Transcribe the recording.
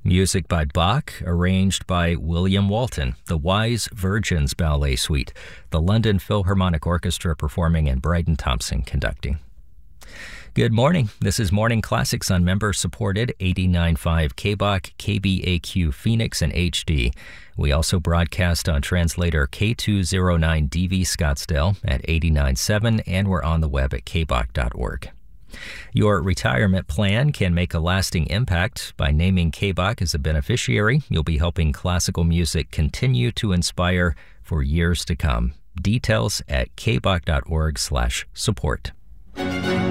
Music by Bach, arranged by William Walton, the Wise Virgins Ballet Suite, the London Philharmonic Orchestra performing, and Bryden Thompson conducting. Good morning. This is Morning Classics on member-supported 89.5 KBOC, KBAQ Phoenix, and HD. We also broadcast on translator K209DV Scottsdale at 89.7, and we're on the web at kbok.org. Your retirement plan can make a lasting impact. By naming KBOC as a beneficiary, you'll be helping classical music continue to inspire for years to come. Details at kbok.org/support.